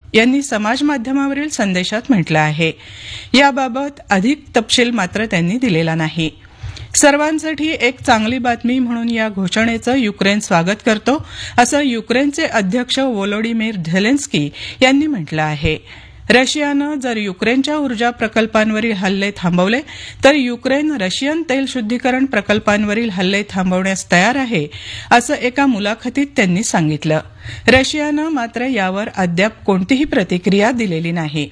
यांनी समाज माध्यमावरील संदेशात म्हटलं आहे. याबाबत अधिक तपशील मात्र त्यांनी दिलेला नाही. सर्वांसाठी एक चांगली बातमी म्हणून या घोषणेचं युक्रेन स्वागत करतो असं युक्रेनचे अध्यक्ष व्होलोडिमीर झेलेन्स्की यांनी म्हटलं आहे. रशियानं जर युक्रेनच्या ऊर्जा प्रकल्पांवरील हल्ले थांबवले तर युक्रेन रशियन तेल शुद्धीकरण प्रकल्पांवरील हल्ले थांबवण्यास तयार आहे असं एका मुलाखतीत त्यांनी सांगितलं. रशियानं मात्र यावर अद्याप कोणतीही प्रतिक्रिया दिलेली नाही.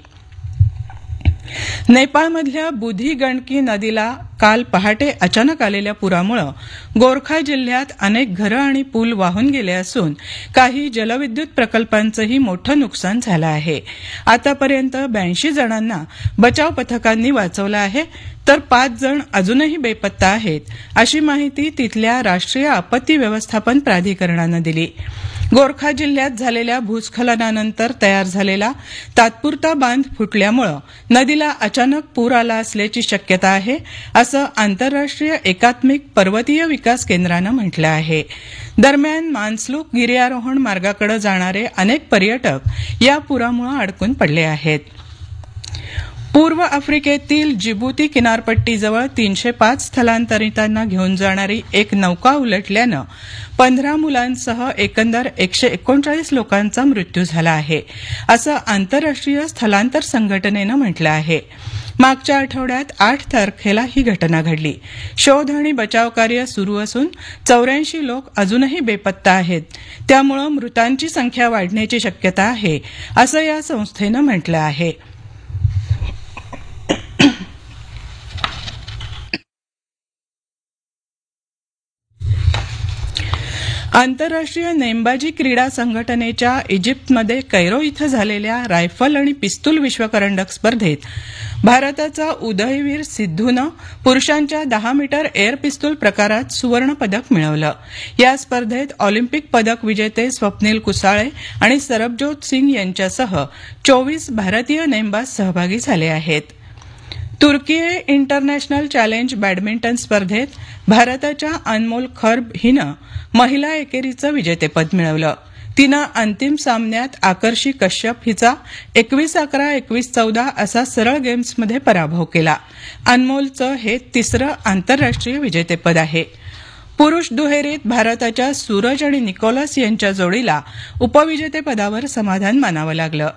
नेपाळमधल्या बुधी गंडकी नदीला काल पहाटे अचानक आलेल्या पुरामुळे गोरखा जिल्ह्यात अनेक घरं आणि पूल वाहून गेले असून काही जलविद्युत प्रकल्पांचंही मोठं नुकसान झालं आहे. आतापर्यंत 82 जणांना बचाव पथकांनी वाचवलं आहे तर 5 जण अजूनही बेपत्ता आहेत, अशी माहिती तिथल्या राष्ट्रीय आपत्ती व्यवस्थापन प्राधिकरणानं दिली. गोरखा जिल्ह्यात झालेल्या भूस्खलनानंतर तयार झालेला तात्पुरता बांध फुटल्यामुळे नदीला अचानक पूर आला असल्याची शक्यता आहे असं आंतरराष्ट्रीय एकात्मिक पर्वतीय विकास केंद्रानं म्हटलं आहे. दरम्यान मानसलूक गिर्यारोहण मार्गाकडे जाणारे अनेक पर्यटक या पुरामुळे अडकून पडले आहेत. पूर्व आफ्रिकेतील जिबुती किनारपट्टीजवळ 305 स्थलांतरितांना घेऊन जाणारी एक नौका उलटल्यानं 15 मुलांसह एकंदर 139 लोकांचा मृत्यू झाला आहे असं आंतरराष्ट्रीय स्थलांतर संघटनेनं म्हटलं आहे. मागच्या आठवड्यात 8 तारखेला ही घटना घडली. शोध आणि बचाव कार्य सुरू असून 84 लोक अजूनही बेपत्ता आहेत. त्यामुळे मृतांची संख्या वाढण्याची शक्यता आहे असं या संस्थेनं म्हटलं आहे. आंतरराष्ट्रीय नेमबाजी क्रीडा संघटनेच्या इजिप्तमध्ये कैरो इथं झालेल्या रायफल आणि पिस्तूल विश्वकरंडक स्पर्धेत भारताचा उदयवीर सिद्धूनं पुरुषांच्या 10 मीटर एअर पिस्तूल प्रकारात सुवर्ण पदक मिळवलं. या स्पर्धेत ऑलिम्पिक पदक विजेते स्वप्नील कुसाळे आणि सरबजोत सिंग यांच्यासह 24 भारतीय नेमबाज सहभागी झाले आहेत. तुर्कीये इंटरनॅशनल चॅलेंज बॅडमिंटन स्पर्धेत भारताच्या अनमोल खर्ब हिनं महिला एकेरीचं विजेतेपद मिळवलं. तिनं अंतिम सामन्यात आकर्षी कश्यप हिचा 21-11, 21-14 असा सरळ गेम्समध्ये पराभव केला. अनमोलचं हे तिसरं आंतरराष्ट्रीय विजेतेपद आहे. पुरुष दुहेरीत भारताच्या सूरज आणि निकोलस यांच्या जोडीला उपविजेतेपदावर समाधान मानावं लागलं.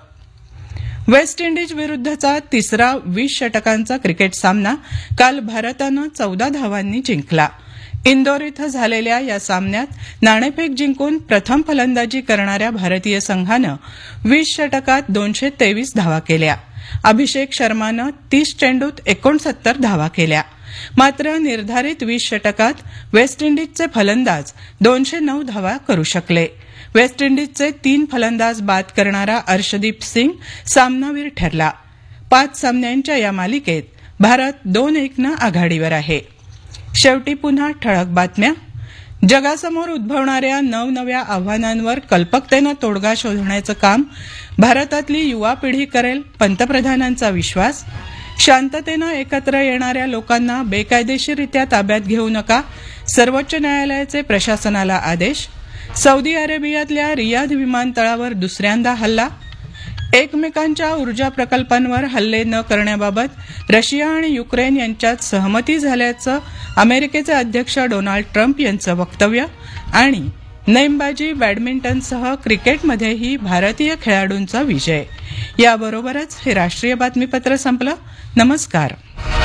वेस्ट इंडिज विरुद्धचा तिसरा 20 षटकांचा क्रिकेट सामना काल भारतानं 14 धावांनी जिंकला. इंदोर इथं झालेल्या या सामन्यात नाणेफेक जिंकून प्रथम फलंदाजी करणाऱ्या भारतीय संघानं 20 षटकात 223 धावा केल्या. अभिषेक शर्मानं 30 चेंडूत 69 धावा केल्या. मात्र निर्धारित 20 षटकात वेस्ट इंडिजचे फलंदाज 209 धावा करू शकले. वेस्ट इंडिजचे 3 फलंदाज बाद करणारा अर्शदीप सिंग सामनावीर ठरला. 5 सामन्यांच्या या मालिकेत भारत 2-1नं आघाडीवर आहे. शेवटी पुन्हा ठळक बातम्या. जगासमोर उद्भवणाऱ्या नवनव्या आव्हानांवर कल्पकतेनं तोडगा शोधण्याचं काम भारतातली युवा पिढी करेल, पंतप्रधानांचा विश्वास. शांततेनं एकत्र येणाऱ्या लोकांना बेकायदेशीररित्या ताब्यात घेऊ नका, सर्वोच्च न्यायालयाचे प्रशासनाला आदेश. सौदी अरेबियातल्या रियाध विमानतळावर दुसऱ्यांदा हल्ला. एकमेकांच्या ऊर्जा प्रकल्पांवर हल्ले न करण्याबाबत रशिया आणि युक्रेन यांच्यात सहमती झाल्याचं अमेरिकेचे अध्यक्ष डोनाल्ड ट्रम्प यांचं वक्तव्य. आणि नेमबाजी, बॅडमिंटनसह क्रिकेटमध्येही भारतीय खेळाडूंचा विजय. याबरोबरच हे राष्ट्रीय बातमीपत्र संपलं. नमस्कार.